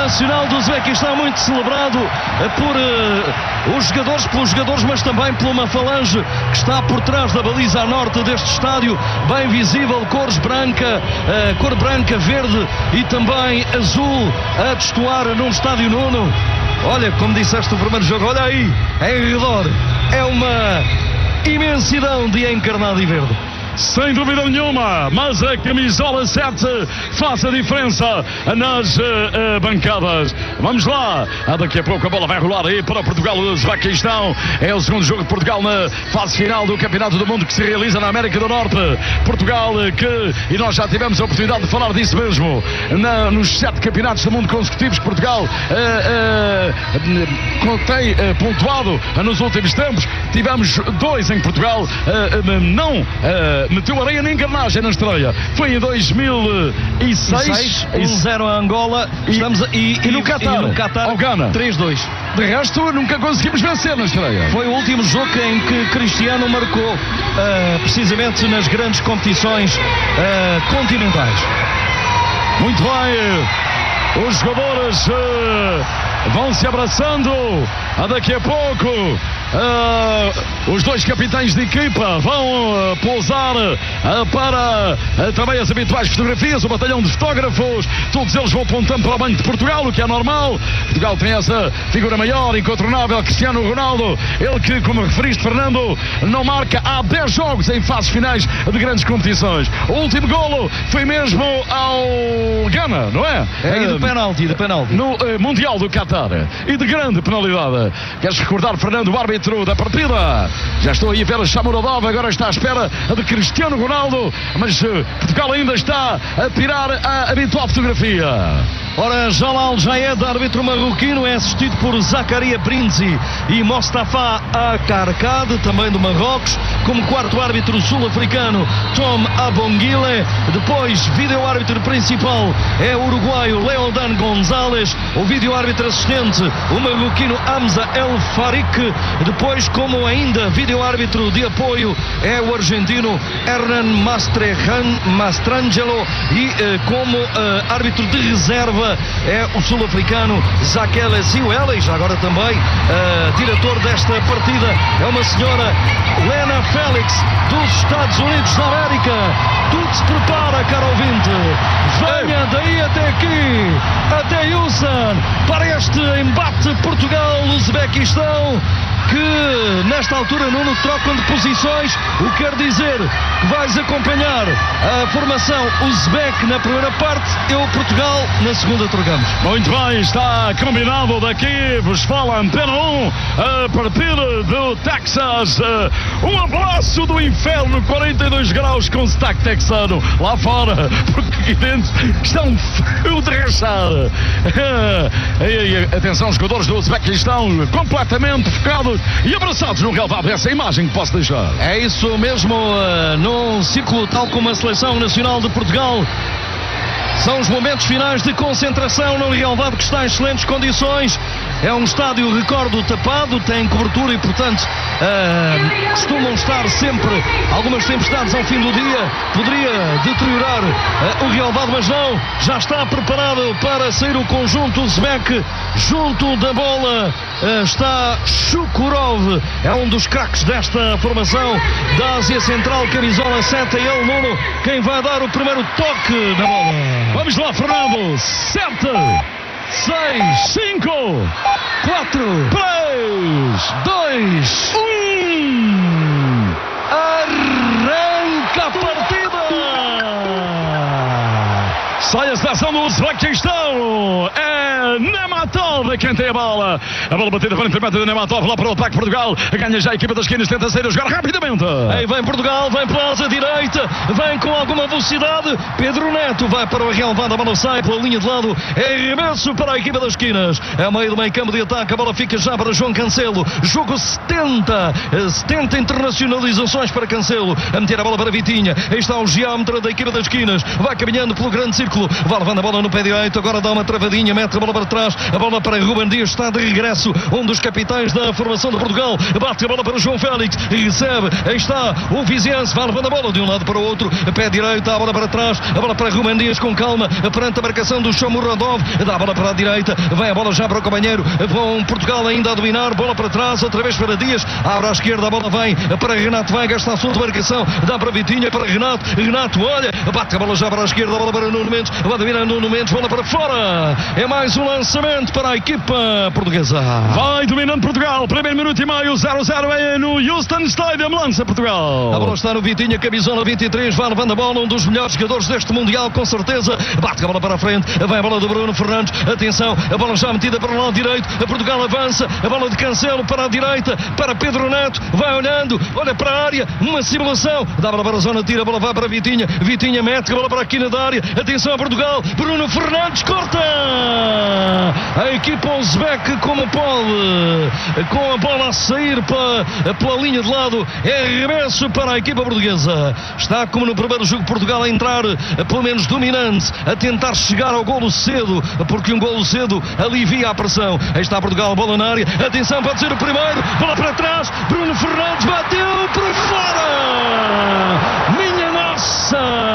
nacional do Uzbequistão, muito celebrado pelos jogadores, mas também por uma falange que está por trás da baliza a norte deste estádio, bem visível, cor branca, verde e também azul a destoar num estádio Nuno. Olha, como disseste o primeiro jogo, olha aí, em redor, é uma imensidão de encarnado e verde. Sem dúvida nenhuma, mas a camisola 7 faz a diferença nas bancadas. Vamos lá, daqui a pouco a bola vai rolar aí para Portugal e Uzbequistão. É o segundo jogo de Portugal na fase final do Campeonato do Mundo que se realiza na América do Norte. Portugal e nós já tivemos a oportunidade de falar disso mesmo nos 7 campeonatos do mundo consecutivos que Portugal tem pontuado nos últimos tempos. Tivemos 2 em Portugal, não meteu areia na engrenagem na estreia. Foi em 2006. 1-0 a Angola. E no Qatar, ao Ghana. 3-2. De resto, nunca conseguimos vencer na estreia. Foi o último jogo em que Cristiano marcou, precisamente nas grandes competições continentais. Muito bem. Os jogadores vão se abraçando. Daqui a pouco os 2 capitães de equipa vão pousar para também as habituais fotografias. O batalhão de fotógrafos, todos eles vão apontando para o Banco de Portugal, o que é normal. Portugal tem essa figura maior, incontornável, Cristiano Ronaldo. Ele que, como referiste, Fernando, não marca há 10 jogos em fases finais de grandes competições. O último golo foi mesmo ao Ghana, não é? E de penalti. No Mundial do Qatar. E de grande penalidade. Queres recordar, Fernando, o árbitro da partida? Já estou aí a ver a Shamurodov, agora está à espera de Cristiano Ronaldo, mas Portugal ainda está a tirar a habitual fotografia. Ora, Jalal Jayed, árbitro marroquino, é assistido por Zakaria Brinzi e Mostafa Akarkad, também do Marrocos. Como quarto árbitro sul-africano, Tom Abonguile. Depois, vídeo-árbitro principal é o uruguaio Leodan Gonzalez. O vídeo-árbitro assistente, o marroquino Hamza El Farik. Depois, como ainda vídeo-árbitro de apoio, é o argentino Hernan Mastrangelo. E como árbitro de reserva é o sul-africano Zakele Ziwele, já agora também diretor desta partida é uma senhora Lena Félix dos Estados Unidos da América. Tudo se prepara, caro ouvinte, venha daí até aqui, até Ulsan, para este embate Portugal-Uzbequistão, que nesta altura, Nuno, trocam de posições, o que quer dizer que vais acompanhar a formação uzbek na primeira parte, eu Portugal na segunda trocamos. Muito bem, está combinado. Daqui vos fala Antena 1 a partir do Texas. Um abraço do inferno, 42 graus com sotaque texano lá fora, porque aqui dentro está um frio de rachar. Atenção, os jogadores do Uzbequistão completamente focados e abraçados no relvado. Essa é a imagem que posso deixar. É isso mesmo, num ciclo tal como a Seleção Nacional de Portugal. São os momentos finais de concentração no relvado, que está em excelentes condições. É um estádio, recordo, tapado, tem cobertura e, portanto, costumam estar sempre algumas tempestades ao fim do dia. Poderia deteriorar o relvado, mas não. Já está preparado para sair o conjunto uzbek. Junto da bola está Shukurov, é um dos craques desta formação da Ásia Central, camisola 7, é ele, Nuno, quem vai dar o primeiro toque na bola. Vamos lá, Fernando. 7, 6, 5, 4, 3, 2, 1. Arranca a partida! Sai a seleção do Uzbequistão. É Nematov quem tem a bola. A bola batida para o de Nematov lá para o ataque. Portugal ganha já a equipa das esquinas, tenta sair a jogar rapidamente. Aí vem Portugal, vem pela asa direita, vem com alguma velocidade. Pedro Neto vai para o relvado, a bola sai pela linha de lado. É arremesso para a equipa das esquinas. É meio do meio campo de ataque, a bola fica já para João Cancelo. Jogo 70 internacionalizações para Cancelo. A meter a bola para Vitinha. Aí está o geómetra da equipa das esquinas. Vai caminhando pelo grande círculo. Vai levando a bola no pé direito. Agora dá uma travadinha, mete a bola para para trás, a bola para Ruben Dias, está de regresso, um dos capitães da formação de Portugal, bate a bola para João Félix, recebe, aí está o Viziense, vai levando a bola de um lado para o outro, pé direito, a bola para trás, a bola para Ruben Dias com calma, perante a marcação do Shomurodov, dá a bola para a direita, vem a bola já para o companheiro, com Portugal ainda a dominar, bola para trás, outra vez para Dias, abre à esquerda, a bola vem para Renato Veiga, está a sua marcação, dá para Vitinha, para Renato, olha, bate a bola já para a esquerda, a bola para Nuno Mendes, vai dominar Nuno Mendes, bola para fora, é mais um lançamento para a equipa portuguesa. Vai dominando Portugal, primeiro minuto e meio, 0-0 é no Houston Stadium, lança Portugal. A bola está no Vitinha, camisola 23, vai levando a bola, um dos melhores jogadores deste Mundial, com certeza, bate a bola para a frente, vem a bola do Bruno Fernandes, atenção, a bola já metida para o lado direito, a Portugal avança, a bola de Cancelo para a direita, para Pedro Neto, vai olhando, olha para a área, uma simulação, dá a bola para a zona, tira, a bola vai para Vitinha, Vitinha mete a bola para a quina da área, atenção a Portugal, Bruno Fernandes corta, a equipa uzbek como pode, com a bola a sair pela linha de lado, é arremesso para a equipa portuguesa, está como no primeiro jogo Portugal a entrar pelo menos dominante, a tentar chegar ao golo cedo, porque um golo cedo alivia a pressão, aí está Portugal, bola na área, atenção, pode ser o primeiro, bola para trás, Bruno Fernandes bateu para fora, minha nossa,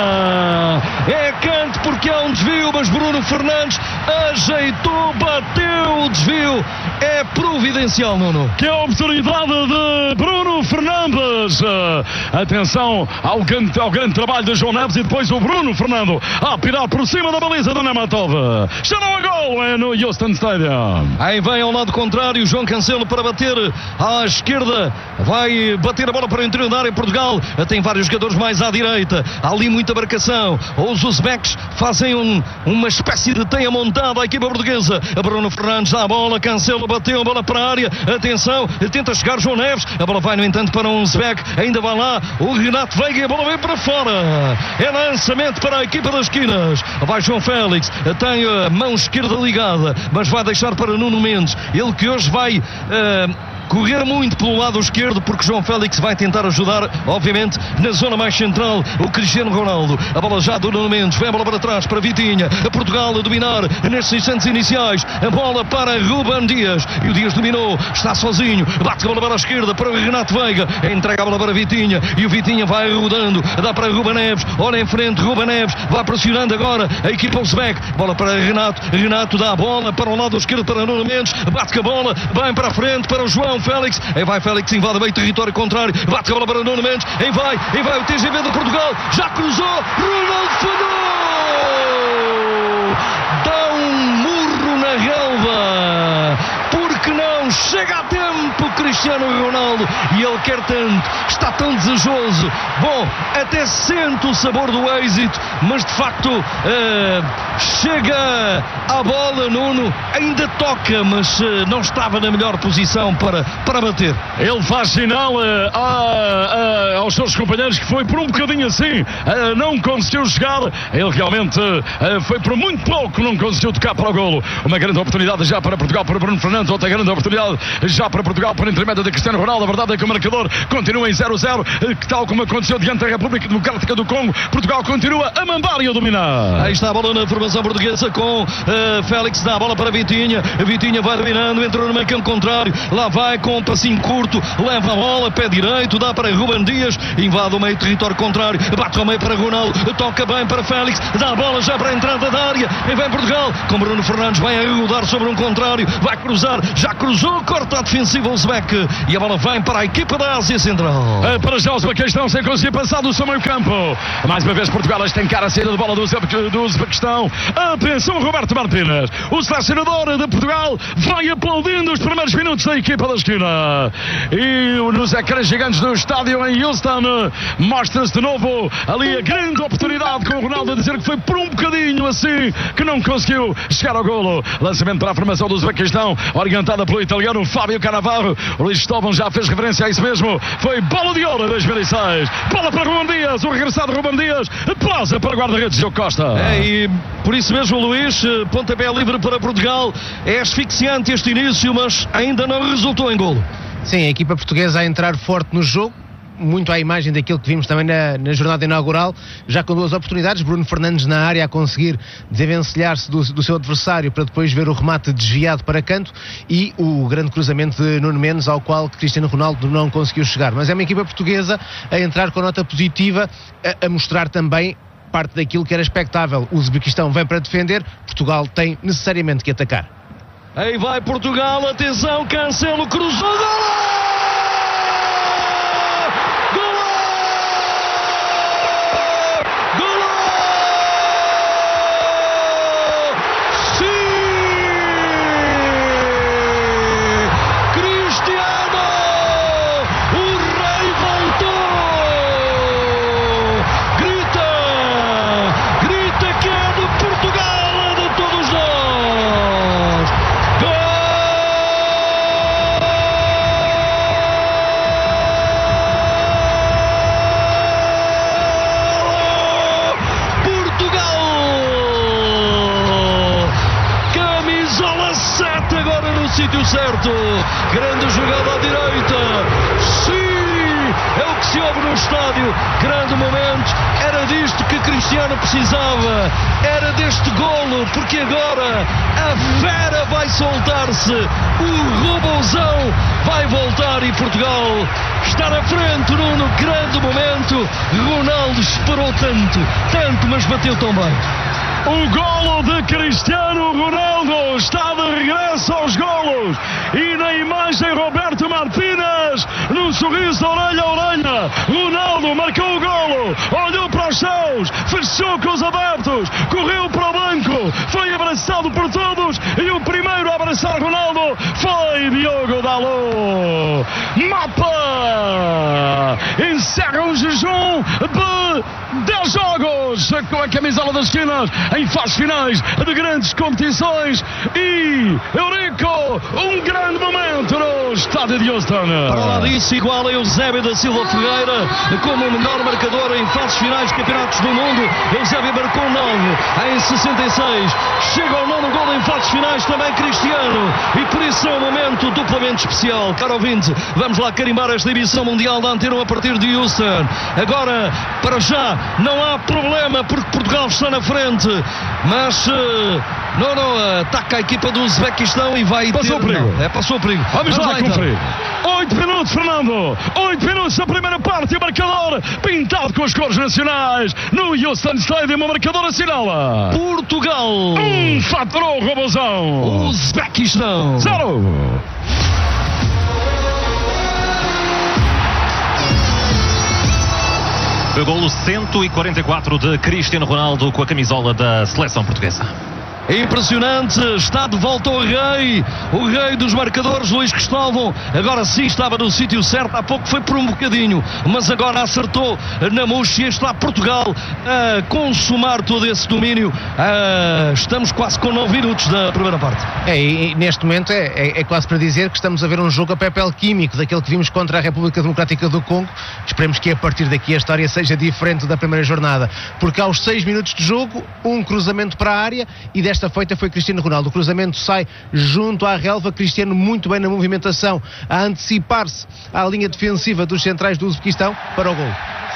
é canto porque há um desvio, mas Bruno Fernandes ajeitou, bateu o desvio, é providencial, Nuno. Que oportunidade de Bruno Fernandes, atenção ao grande trabalho de João Neves e depois o Bruno Fernando a pirar por cima da baliza do Nematov, chamou a gol, é no Houston Stadium. Aí vem ao lado contrário João Cancelo para bater à esquerda, vai bater a bola para o interior da área. Portugal tem vários jogadores mais à direita, há ali muita marcação, os uzbeks fazem uma espécie de teia montada à equipa portuguesa, a Bruno Fernandes dá a bola, Cancelo bateu a bola para a área, atenção, tenta chegar João Neves, a bola vai no entanto para um uzbek, ainda vai lá o Renato Veiga e a bola vem para fora, é lançamento para a equipa das esquinas, vai João Félix, tem a mão esquerda ligada, mas vai deixar para Nuno Mendes, ele que hoje vai correr muito pelo lado esquerdo, porque João Félix vai tentar ajudar, obviamente, na zona mais central, o Cristiano Ronaldo. A bola já do Nuno Mendes, vem a bola para trás para Vitinha, a Portugal a dominar nestes instantes iniciais, a bola para Ruben Dias, e o Dias dominou, está sozinho, bate a bola para a esquerda para o Renato Veiga, entrega a bola para Vitinha, e o Vitinha vai rodando, dá para Ruben Neves, olha em frente, Ruben Neves, vai pressionando agora a equipa uzbek, bola para Renato dá a bola para o lado esquerdo para Nuno Mendes, bate com a bola, vai para a frente para o João Félix, aí vai Félix, invade meio território contrário, bate a bola para Nuno Mendes, aí vai o TGV de Portugal, já cruzou, Ronaldo falhou, dá um murro na relva, porque não chega a tempo Cristiano Ronaldo, e ele quer tanto, está tão desejoso, bom, até sente o sabor do êxito, mas de facto chega a bola, Nuno, ainda toca, mas não estava na melhor posição para bater. Ele faz sinal aos seus companheiros que foi por um bocadinho assim, não conseguiu chegar, ele realmente foi por muito pouco, não conseguiu tocar para o golo. Uma grande oportunidade já para Portugal, para Bruno Fernandes, outra grande oportunidade já para Portugal, por intermédio de Cristiano Ronaldo. A verdade é que o marcador continua em 0-0, que tal como aconteceu diante da República Democrática do Congo, Portugal continua a mandar e a dominar. Aí está a bola na formação portuguesa com Félix, dá a bola para Vitinha, Vitinha vai dominando, entrou no meio campo contrário, lá vai com um passinho curto, leva a bola, pé direito, dá para Ruben Dias, invade o meio território contrário, bate ao meio para Ronaldo, toca bem para Félix, dá a bola já para a entrada da área, e vem Portugal, com Bruno Fernandes, vai a rodar sobre um contrário, vai cruzar, já cruzou, corta a defensiva uzbek, e a bola vem para a equipa da Ásia Central. Para já os Uzbequistão sem conseguir passar do seu meio campo, mais uma vez Portugal a estancar a saída de bola do Uzbequistão. Atenção Roberto Martínez, o selecionador de Portugal vai aplaudindo os primeiros minutos da equipa da esquina, e nos ecrãs gigantes do estádio em Houston mostra-se de novo ali a grande oportunidade, com o Ronaldo a dizer que foi por um bocadinho assim que não conseguiu chegar ao golo. Lançamento para a formação do Uzbequistão, orientada pelo italiano Fábio Cannavaro. O Luís Cristóvão já fez referência a isso mesmo, foi bola de ouro 2006, bola para Ruben Dias, o regressado Ruben Dias, pausa para o guarda-redes Diogo Costa. E por isso mesmo, Luís, pontapé livre para Portugal, é asfixiante este início, mas ainda não resultou em golo. Sim, a equipa portuguesa a entrar forte no jogo, muito à imagem daquilo que vimos também na jornada inaugural, já com 2 oportunidades, Bruno Fernandes na área a conseguir desenvencilhar-se do seu adversário para depois ver o remate desviado para canto, e o grande cruzamento de Nuno Mendes, ao qual Cristiano Ronaldo não conseguiu chegar. Mas é uma equipa portuguesa a entrar com nota positiva, a mostrar também parte daquilo que era expectável. O Uzbequistão vem para defender, Portugal tem necessariamente que atacar. Aí vai Portugal, atenção, Cancelo, cruzou, gol! Sítio certo, grande jogada à direita, sim, é o que se ouve no estádio, grande momento, era disto que Cristiano precisava, era deste golo, porque agora a fera vai soltar-se, o robôzão vai voltar e Portugal está na frente, Nuno, grande momento, Ronaldo esperou tanto, mas bateu tão bem. O golo de Cristiano Ronaldo está de regresso aos golos, e na imagem Roberto Martínez, num sorriso de orelha a orelha, Ronaldo marcou o golo, olhou para os céus, fechou com os adeptos, correu para o banco, foi abraçado por todos, e o primeiro a abraçar Ronaldo foi Diogo Dalot. Mapa encerra um jejum de 10 jogos com a camisola das esquinas em fases finais de grandes competições, e Eurico, um grande momento no estádio de Houston. Para lá disso, igual a Eusébio da Silva Ferreira como o melhor marcador em fases finais de campeonatos do mundo. Eusébio marcou 9 em 66, chega ao 9º gol em fases finais também Cristiano, e por isso é um momento duplamente especial. Caro ouvinte, vamos lá carimbar esta edição mundial da Antena a partir de Houston. Agora, para já, não há problema porque Portugal está na frente, mas não ataca a equipa do Uzbequistão e vai passou ter... perigo. Passou o perigo. Vamos lá conferir. 8 minutos, Fernando. 8 minutos da primeira parte, e o marcador pintado com as cores nacionais no Houston Stadium. O marcador assinala Portugal 1, faturou o robôzão. Uzbequistão 0. Foi o golo 144 de Cristiano Ronaldo com a camisola da seleção portuguesa. Impressionante, está de volta o rei dos marcadores, Luís Cristóvão. Agora sim estava no sítio certo, há pouco foi por um bocadinho, mas agora acertou na mousse, e está Portugal a consumar todo esse domínio. Estamos quase com 9 minutos da primeira parte. E neste momento é quase para dizer que estamos a ver um jogo a papel químico, daquele que vimos contra a República Democrática do Congo. Esperemos que a partir daqui a história seja diferente da primeira jornada, porque aos 6 minutos de jogo, um cruzamento para a área, e desta feita foi Cristiano Ronaldo. O cruzamento sai junto à relva, Cristiano muito bem na movimentação, a antecipar-se à linha defensiva dos centrais do Uzbequistão para o gol.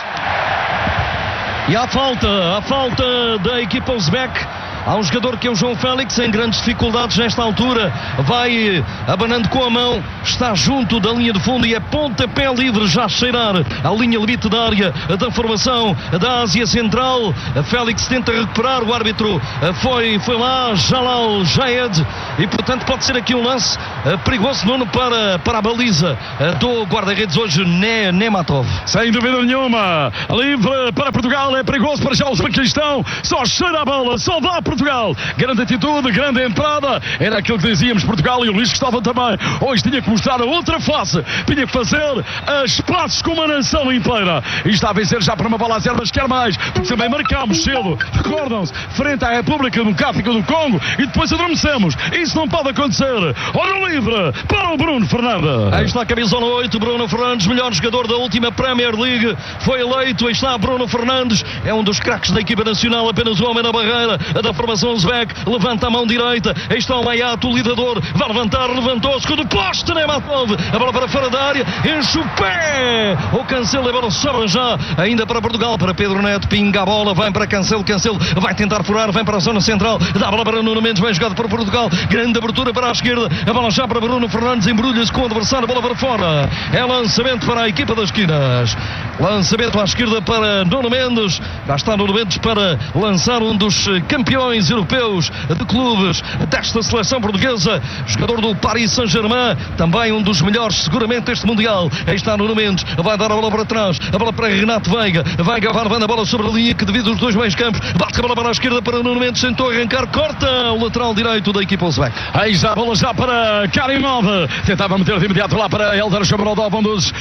E a falta da equipa uzbek. Há um jogador que é o João Félix, em grandes dificuldades nesta altura, vai abanando com a mão, está junto da linha de fundo e é pontapé livre, já a cheirar a linha limite da área da formação da Ásia Central. Félix tenta recuperar, o árbitro foi lá, Jalal Jaed, e portanto pode ser aqui um lance perigoso, Nuno, para a baliza do guarda-redes hoje, Nematov. Sem dúvida nenhuma, livre para Portugal, é perigoso para já o Uzbequistão, só cheira a bola, só dá Portugal. Grande atitude, grande entrada, era aquilo que dizíamos, Portugal, e o Luís Cristóvão também. Hoje tinha que mostrar a outra face, tinha que fazer espaços com uma nação inteira, e está a vencer já para uma bola a 0, mas quer mais, porque também marcámos cedo, recordam-se, frente à República Democrática do Congo, e depois adormecemos, e isso não pode acontecer. Olho livre para o Bruno Fernandes. Aí está a camisola 8, Bruno Fernandes, melhor jogador da última Premier League, foi eleito. Aí está Bruno Fernandes, é um dos craques da equipa nacional, apenas o homem na barreira da formação uzbek, levanta a mão direita. Aí está o Mayat, o lidador, vai levantar, levantou, segundo poste, Nematov, a bola para fora da área, enche o pé, o Cancelo, a bola sobra já, ainda para Portugal, para Pedro Neto, pinga a bola, vai para Cancelo, Cancelo vai tentar furar, vem para a zona central, dá a bola para Nuno Mendes, bem jogado para Portugal, grande abertura para a esquerda, a bola já para Bruno Fernandes, embrulha-se com o adversário, a bola para fora, é lançamento para a equipa das esquinas, lançamento à esquerda para Nuno Mendes, lá está Nuno Mendes para lançar um dos campeões europeus de clubes desta seleção portuguesa, jogador do Paris Saint-Germain, também um dos melhores seguramente deste Mundial. Aí está Nuno Mendes, vai dar a bola para trás, a bola para Renato Veiga, Veiga vai levando a bola sobre a linha que divide os dois meios campos, bate a bola para a esquerda para Nuno Mendes, tentou arrancar, corta o lateral direito da equipa uzbek. Aí já a bola já para Karimov, tentava meter de imediato lá para Eldar Shomurodov,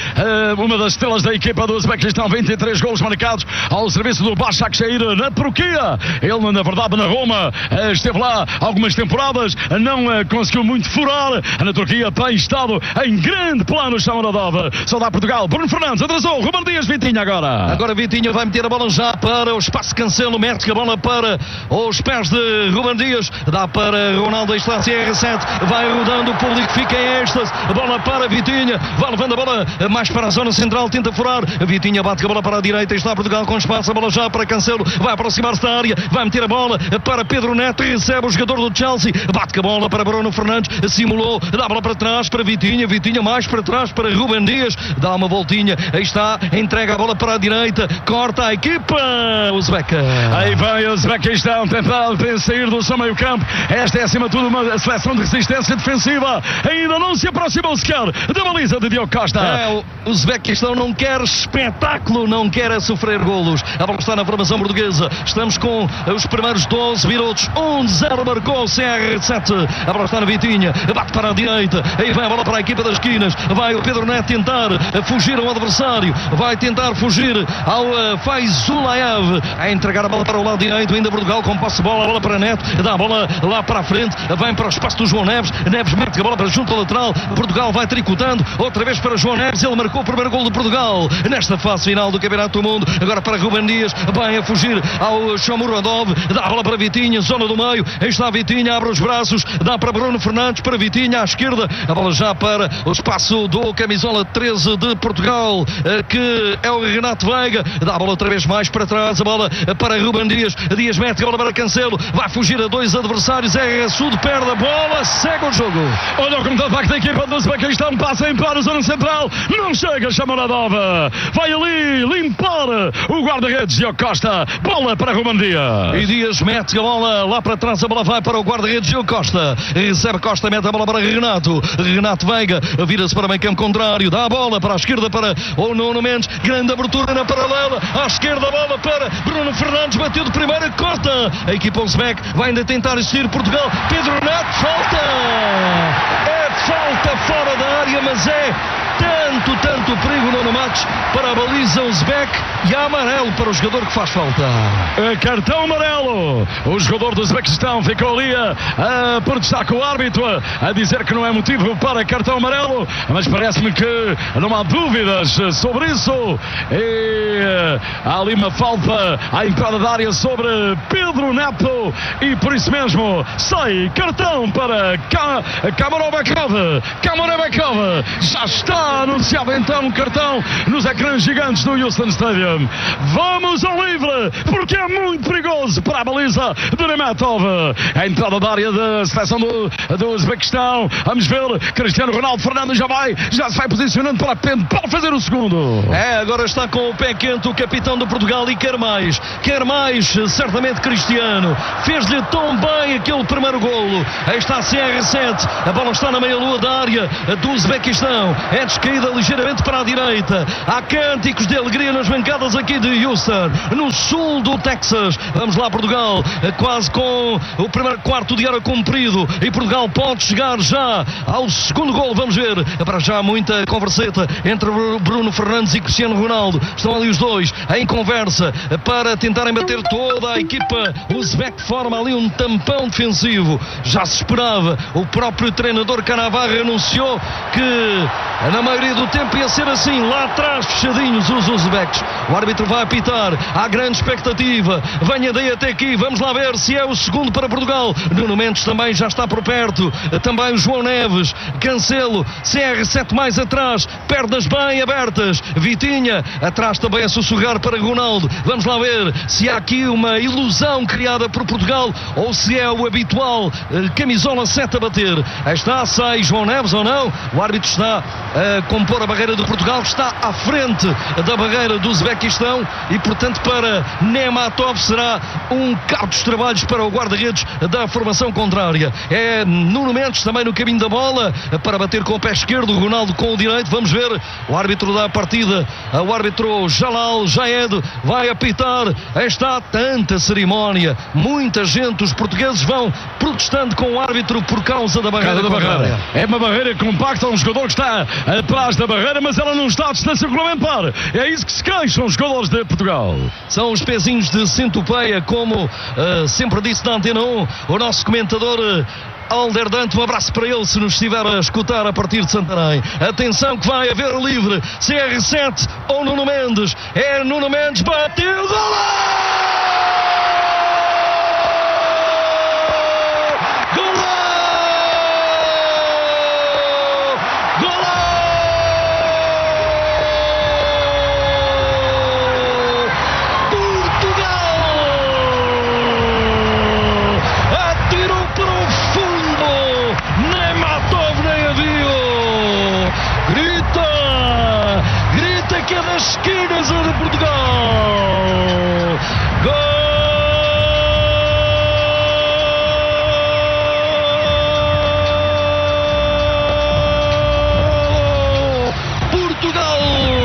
uma das estrelas da equipa do Uzbequistão, 23 golos marcados ao serviço do Başakşehir na Turquia. Ele na verdade na Roma esteve lá algumas temporadas, não conseguiu muito furar na Turquia, tem estado em grande plano Shomurodov. Só dá Portugal, Bruno Fernandes atrasou, Ruben Dias, Vitinha agora Vitinha vai meter a bola já para o espaço Cancelo, mete a bola para os pés de Ruben Dias, dá para Ronaldo, aí está CR7, vai rodando, o público fica em êxtase, bola para Vitinha, vai levando a bola mais para a zona central, tenta furar, Vitinha bate a bola para a direita, está Portugal com espaço, a bola já para Cancelo, vai aproximar-se da área, vai meter a bola para Pedro Neto, recebe o jogador do Chelsea, bate a bola para Bruno Fernandes, simulou, dá a bola para trás para Vitinha, Vitinha mais para trás para Ruben Dias, dá uma voltinha, aí está, entrega a bola para a direita, corta a equipa uzbek. Aí vai o Uzbequistão tentar sair do seu meio campo. Esta é acima de tudo uma seleção de resistência defensiva, ainda não se aproximou sequer da baliza de Diogo Costa. O Uzbequistão não quer espetáculo, não quer sofrer golos. A bola está na formação portuguesa, estamos com os primeiros 12 minutos, 1-0 marcou o CR7, a bola está na Vitinha, bate para a direita, aí vai a bola para a equipa das esquinas, vai o Pedro Neto tentar fugir ao adversário, vai tentar fugir ao Faizulaev, a entregar a bola para o lado direito, ainda Portugal com posse de bola, a bola para Neto, dá a bola lá para a frente, vem para o espaço do João Neves, Neves mete a bola para junto ao lateral, Portugal vai tricotando, outra vez para João Neves, ele marcou o primeiro gol de Portugal nesta fase final do Campeonato do Mundo, agora para Ruben Dias, vai a fugir ao Shomurodov, dá a bola para Vitinha, zona do meio, aí está Vitinha, abre os braços, dá para Bruno Fernandes, para Vitinha à esquerda, a bola já para o espaço do camisola 13 de Portugal, que é o Renato Veiga, dá a bola outra vez mais para trás, a bola para Ruben Dias, Dias mete a bola para Cancelo, vai fugir a dois adversários, é Rassudo, perde a bola, segue o jogo. Olha o comandante da equipa do Uzbequistão, passa em para a zona central, não chega, Shomurodov, vai ali limpar o guarda-redes Diogo Costa, bola para Ruben Dias. E Dias mete a bola lá para trás, a bola vai para o guarda-redes Diogo Costa, recebe Costa, mete a bola para Renato Veiga, vira-se para o meio campo contrário, dá a bola para a esquerda para o Nuno Mendes, grande abertura na paralela, à esquerda a bola para Bruno Fernandes, bateu de primeira, corta, a equipa uzbek vai ainda tentar assistir Portugal, Pedro Neto, falta, é falta fora da área, mas é tanto perigo no Matos para a baliza uzbek e amarelo para o jogador que faz falta. Cartão amarelo, o jogador do Uzbequistão ficou ali a protestar com o árbitro, a dizer que não é motivo para cartão amarelo, mas parece-me que não há dúvidas sobre isso, e há ali uma falta à entrada da área sobre Pedro Neto, e por isso mesmo sai cartão para Kamurovakov, já está anunciado então um cartão nos ecrãs gigantes do Houston Stadium. Vamos ao livre, porque é muito perigoso para a baliza de Nematov. A entrada da área da seleção do Uzbequistão. Vamos ver, Cristiano Ronaldo Fernandes já se vai posicionando para fazer o segundo. Agora está com o pé quente o capitão de Portugal e quer mais, certamente Cristiano. Fez-lhe tão bem aquele primeiro golo. Aí está CR7, a bola está na meia-lua da área do Uzbequistão. É de descaída ligeiramente para a direita. Há cânticos de alegria nas bancadas aqui de Houston, no sul do Texas. Vamos lá, Portugal, quase com o primeiro quarto de hora cumprido, e Portugal pode chegar já ao segundo gol. Vamos ver, para já muita converseta entre Bruno Fernandes e Cristiano Ronaldo. Estão ali os dois em conversa para tentarem bater toda a equipa uzbek. Forma ali um tampão defensivo. Já se esperava, o próprio treinador Canavarro anunciou que na maioria do tempo ia ser assim, lá atrás fechadinhos os uzbeques. O árbitro vai apitar, há grande expectativa. Venha daí até aqui, vamos lá ver se é o segundo para Portugal. Nuno Mendes também já está por perto, também o João Neves, Cancelo, CR7 mais atrás, pernas bem abertas, Vitinha atrás também a sussurrar para Ronaldo. Vamos lá ver se há aqui uma ilusão criada por Portugal ou se é o habitual camisola 7 a bater. Aí está, sai João Neves ou não? O árbitro está a compor a barreira de Portugal, que está à frente da barreira do Uzbequistão, e portanto para Nematov será um cabo dos trabalhos para o guarda-redes da formação contrária. É Nuno Mendes também no caminho da bola para bater com o pé esquerdo, Ronaldo com o direito. Vamos ver o árbitro da partida, o árbitro Jalal Jaed vai apitar. Aí está, tanta cerimónia, muita gente, os portugueses vão protestando com o árbitro por causa da barreira. É uma barreira compacta, um jogador que está atrás da barreira, mas ela não está a distância regulamentar. É isso que se queixam os jogadores de Portugal. São os pezinhos de centopeia, como sempre disse na Antena 1 o nosso comentador Alder Dante. Um abraço para ele se nos estiver a escutar a partir de Santarém. Atenção que vai haver livre, CR7 ou Nuno Mendes. É Nuno Mendes, bateu, gol! Esquinas de Portugal. Gol! Portugal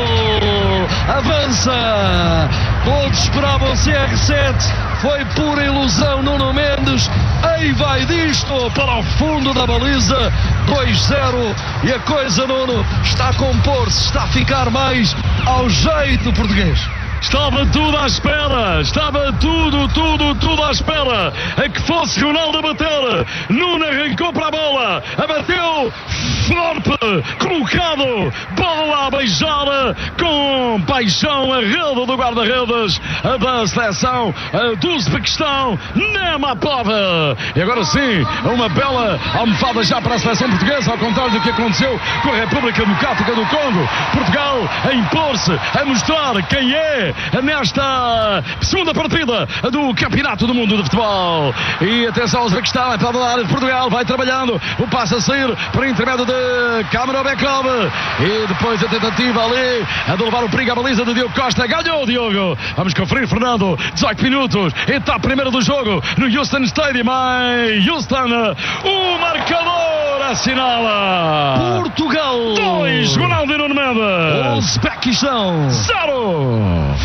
avança. Todos esperavam CR7. Foi pura ilusão. Nuno Mendes, aí vai disto para o fundo da baliza. 2-0 e a coisa, Nuno, está a compor-se, está a ficar mais ao jeito português. Estava tudo à espera, estava tudo à espera a que fosse Ronaldo a bater. Nuno arrancou para a bola, abateu forte, colocado, bola a beijar com paixão a rede do guarda-redes da seleção do Uzbequistão, Nematov. E agora sim, uma bela almofada já para a seleção portuguesa, ao contrário do que aconteceu com a República Democrática do Congo. Portugal a impor-se, a mostrar quem é nesta segunda partida do Campeonato do Mundo de Futebol. E atenção ao Uzbequistão, é para a área de Portugal, vai trabalhando, o passo a sair por intermédio de Kamerabekov, e depois a tentativa ali a de levar o perigo à baliza de Diogo Costa. Ganhou o Diogo. Vamos conferir, Fernando. 18 minutos, etapa primeira do jogo no Houston Stadium. Houston, o marcador assinala Portugal 2, Ronaldo e Nuno Mendes. Uzbequistão 0.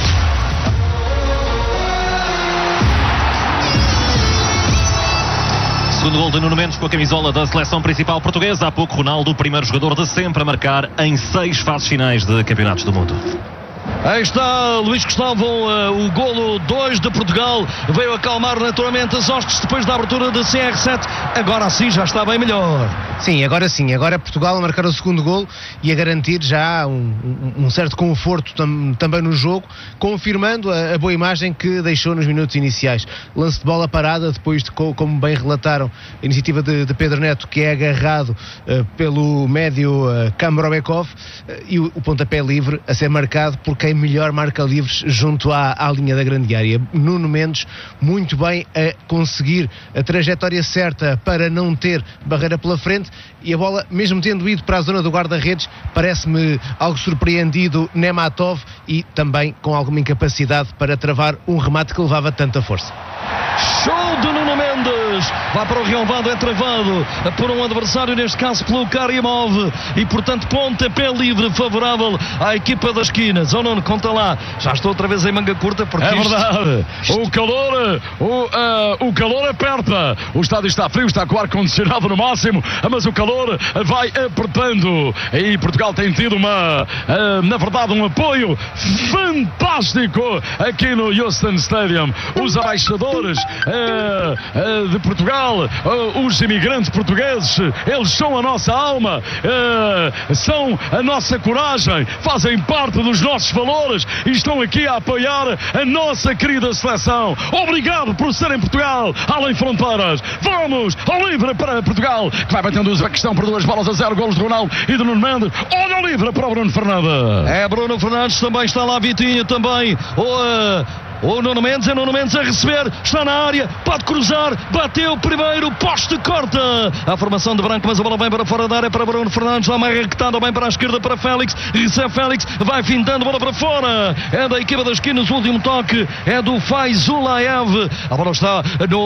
Segundo gol de Nuno Mendes com a camisola da seleção principal portuguesa. Há pouco, Ronaldo, o primeiro jogador de sempre a marcar em 6 fases finais de campeonatos do mundo. Aí está Luís Gustavo, o golo 2 de Portugal. Veio acalmar naturalmente as hostes depois da abertura de CR7. Agora sim já está bem melhor. Sim, agora Portugal a marcar o segundo golo e a garantir já um certo conforto também no jogo, confirmando a boa imagem que deixou nos minutos iniciais. Lance de bola parada, depois de, como bem relataram, a iniciativa de Pedro Neto, que é agarrado pelo médio Kamerabekov, e o pontapé livre a ser marcado por quem melhor marca livres junto à linha da grande área. Nuno Mendes muito bem a conseguir a trajetória certa para não ter barreira pela frente, e a bola, mesmo tendo ido para a zona do guarda-redes, parece-me algo surpreendido Nematov, e também com alguma incapacidade para travar um remate que levava tanta força. Show de Nuno Mendes, vai para o relvado, é travado por um adversário, neste caso pelo Karimov, e portanto pontapé livre favorável à equipa das esquinas. Oh Nuno, conta lá, já estou outra vez em manga curta porque é verdade, o calor aperta, o estádio está frio, está com o ar-condicionado no máximo, mas o calor vai apertando, e Portugal tem tido na verdade um apoio fantástico aqui no Houston Stadium. Os embaixadores de Portugal, os imigrantes portugueses, eles são a nossa alma, são a nossa coragem, fazem parte dos nossos valores e estão aqui a apoiar a nossa querida seleção. Obrigado por ser em Portugal, além fronteiras. Vamos ao livre para Portugal, que vai batendo o Uzbequistão por 2-0, golos de Ronaldo e de Nuno Mendes. Olha o livre para o Bruno Fernandes. É Bruno Fernandes, também está lá Vitinha, também o Nuno Mendes, é Nuno Mendes a receber, está na área, pode cruzar, bateu primeiro, poste, corta a formação de branco, mas a bola vem para fora da área para Bruno Fernandes, lá mais arrequetado, bem para a esquerda para Félix, recebe Félix, vai fintando, bola para fora, é da equipa das esquinas, o último toque é do Faizulaev, a bola está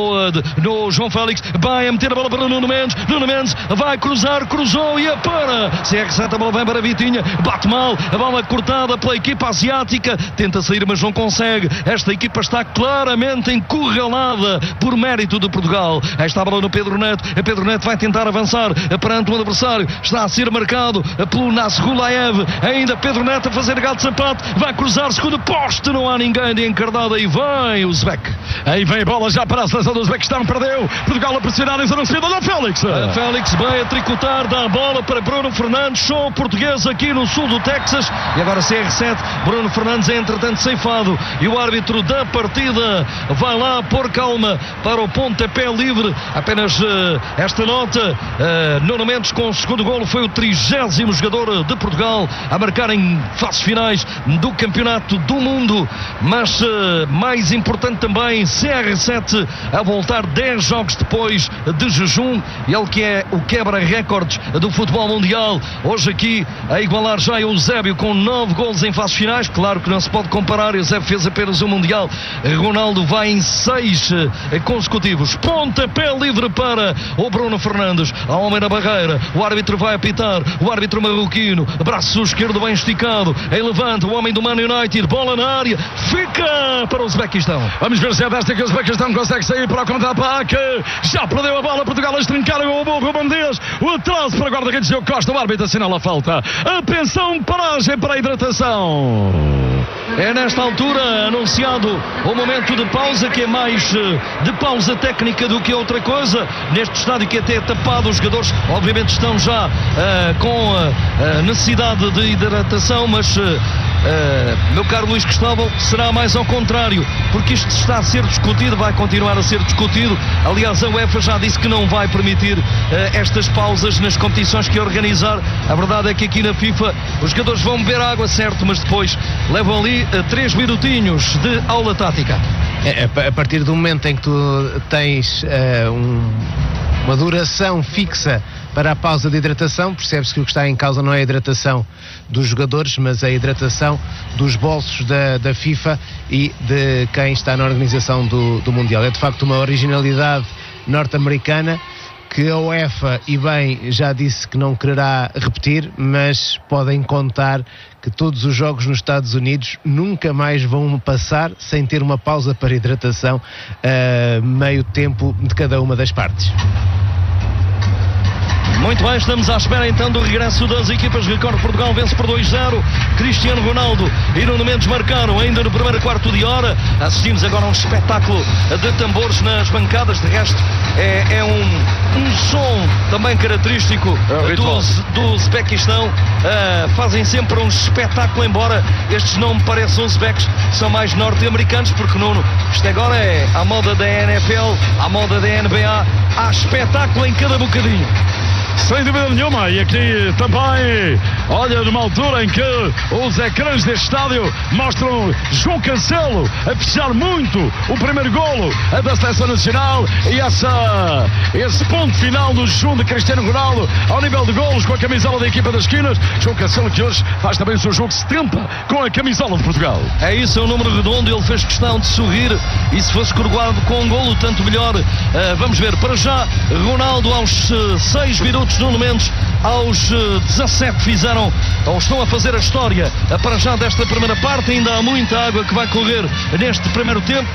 no João Félix, vai a meter a bola para Nuno Mendes vai cruzar, cruzou e para CR7, a bola vem para Vitinha, bate mal, a bola cortada pela equipa asiática, tenta sair mas não consegue. Esta equipa está claramente encurralada por mérito de Portugal. Esta a bola no Pedro Neto. Pedro Neto vai tentar avançar perante um adversário. Está a ser marcado pelo Nasrulaev. Ainda Pedro Neto a fazer gato de sapato. Vai cruzar, segundo poste. Não há ninguém de encarnado. Aí vem o Uzbek. Aí vem a bola já para a seleção do Uzbequistão. Perdeu. Portugal a pressionar em zona seguida. Olha o Félix. Félix vai a tricotar. Dá a bola para Bruno Fernandes. Show português aqui no sul do Texas. E agora CR7. Bruno Fernandes é entretanto ceifado. E o árbitro da partida vai lá pôr calma para o pontapé livre. Apenas esta nota, Nuno Mendes com o segundo golo, foi o 30º jogador de Portugal a marcar em fases finais do Campeonato do Mundo, mas mais importante também, CR7 a voltar 10 jogos depois de jejum, ele que é o quebra-recordes do futebol mundial, hoje aqui a igualar já o Eusébio com 9 golos em fases finais. Claro que não se pode comparar, o Eusébio fez apenas um Mundial, Ronaldo vai em 6 consecutivos. Pontapé livre para o Bruno Fernandes, a homem na barreira, o árbitro vai apitar, o árbitro marroquino, braço esquerdo bem esticado, em levanta, o homem do Man United, bola na área, fica para o Uzbequistão. Vamos ver se é desta que o Uzbequistão consegue sair para o contra-ataque. Já perdeu a bola, Portugal a estrincar o Ruben Dias, o atraso para a guarda-redes Diogo Costa, o árbitro assinala a falta. Atenção, paragem para a hidratação. É nesta altura anunciado o momento de pausa, que é mais de pausa técnica do que outra coisa. Neste estádio que até é tapado, os jogadores obviamente estão já com necessidade de hidratação, mas meu caro Luís Cristóvão, será mais ao contrário, porque isto está a ser discutido, vai continuar a ser discutido. Aliás, a UEFA já disse que não vai permitir estas pausas nas competições que organizar. A verdade é que aqui na FIFA os jogadores vão beber água, certo, mas depois levam ali 3 minutinhos de aula tática. A partir do momento em que tu tens uma duração fixa para a pausa de hidratação, percebe-se que o que está em causa não é a hidratação dos jogadores, mas a hidratação dos bolsos da FIFA e de quem está na organização do Mundial. É de facto uma originalidade norte-americana que a UEFA, e bem, já disse que não quererá repetir, mas podem contar que todos os jogos nos Estados Unidos nunca mais vão passar sem ter uma pausa para hidratação meio tempo de cada uma das partes. Muito bem, estamos à espera então do regresso das equipas. Recordo, Portugal vence por 2-0. Cristiano Ronaldo e Nuno Mendes marcaram ainda no primeiro quarto de hora. Assistimos agora a um espetáculo de tambores nas bancadas. De resto, é um som também característico do Uzbequistão. Fazem sempre um espetáculo, embora estes não me pareçam uzbeques, são mais norte-americanos, porque Nuno, isto agora é à moda da NFL, à moda da NBA, há espetáculo em cada bocadinho. Sem dúvida nenhuma, e aqui também Olha, numa altura em que os ecrãs deste estádio mostram João Cancelo a fechar muito o primeiro golo da Seleção Nacional e esse ponto final do jejum de Cristiano Ronaldo ao nível de golos com a camisola da equipa das esquinas. João Cancelo, que hoje faz também o seu jogo 70 com a camisola de Portugal. É isso, é um número redondo, ele fez questão de sorrir e se fosse coroado com um golo, tanto melhor. Vamos ver, para já, Ronaldo aos 6 minutos, Nuno Mendes aos 17 fizeram, ou estão a fazer a história para já desta primeira parte. Ainda há muita água que vai correr neste primeiro tempo.